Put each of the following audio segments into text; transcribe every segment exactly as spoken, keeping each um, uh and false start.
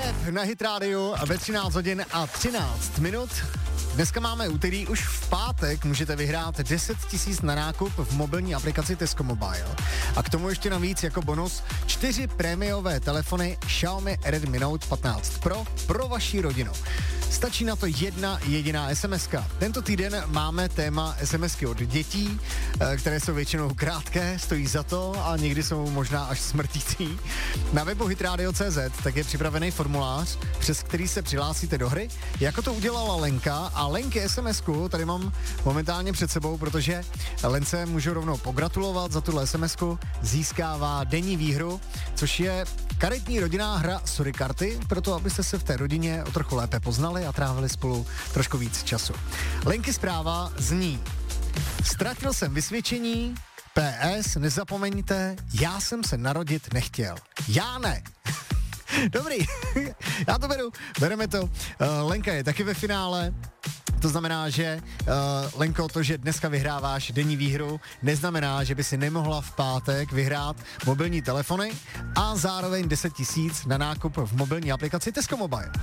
Rap na Hit Radio ve třináct hodin a třináct minut. Dneska máme úterý, už v pátek můžete vyhrát deset tisíc na nákup v mobilní aplikaci Tesco Mobile. A k tomu ještě navíc jako bonus čtyři prémiové telefony Xiaomi Redmi Note patnáct Pro pro vaši rodinu. Stačí na to jedna jediná SMSka. Tento týden máme téma SMSky od dětí, které jsou většinou krátké, stojí za to a někdy jsou možná až smrtící. Na webu hitradio tečka cé zet tak je připravený formulář, přes který se přihlásíte do hry, jako to udělala Lenka. A Lenky SMSku tady mám momentálně před sebou, protože Lence můžu rovnou pogratulovat za tuhle SMSku. Získává denní výhru, což je karetní rodinná hra Sorry karty, proto abyste se v té rodině o trochu lépe poznali a trávili spolu trošku víc času. Lenky zpráva zní: ztratil jsem vysvědčení, P S, nezapomeňte, já jsem se narodit nechtěl. Já ne. Dobrý, já to beru, bereme to. Uh, Lenka je taky ve finále. To znamená, že, uh, Lenko, to, že dneska vyhráváš denní výhru, neznamená, že by si nemohla v pátek vyhrát mobilní telefony a zároveň deset tisíc na nákup v mobilní aplikaci Tesco Mobile.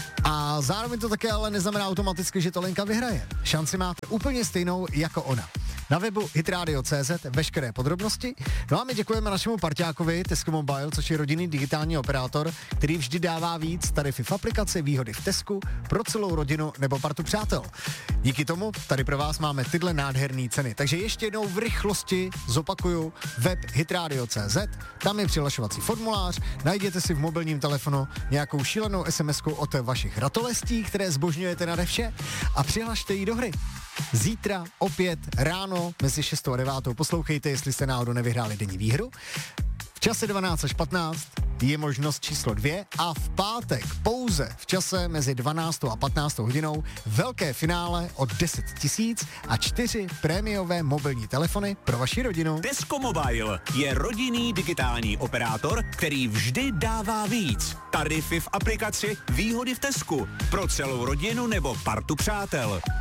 A zároveň to také ale neznamená automaticky, že to Lenka vyhraje. Šanci máte úplně stejnou jako ona. Na webu hitradio tečka cé zet veškeré podrobnosti. No a my děkujeme našemu parťákovi Tesco Mobile, což je rodinný digitální operátor, který vždy dává víc tarify v aplikaci, výhody v Tesku pro celou rodinu nebo partu přátel. Díky tomu tady pro vás máme tyhle nádherné ceny. Takže ještě jednou v rychlosti zopakuju web hitradio tečka cé zet, tam je přihlašovací formulář, najděte si v mobilním telefonu nějakou šílenou SMSku od vašich ratolestí, které zbožňujete nade vše a přihlašte ji do hry. Zítra opět ráno mezi šestou a devátou poslouchejte, jestli jste náhodou nevyhráli denní výhru. V čase dvanáct až patnáct je možnost číslo dvě a v pátek pouze v čase mezi dvanáctou a patnáctou hodinou velké finále o deset tisíc a čtyři prémiové mobilní telefony pro vaši rodinu. Tesco Mobile je rodinný digitální operátor, který vždy dává víc. Tarify v aplikaci, výhody v Tesku pro celou rodinu nebo partu přátel.